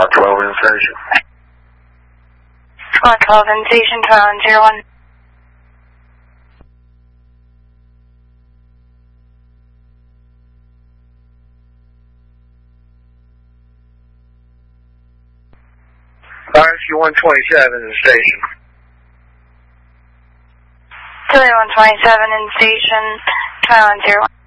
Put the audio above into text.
12 in station. Squad 12 in station, 1201. RSU 127 in station. Philly 127 in station, 1201.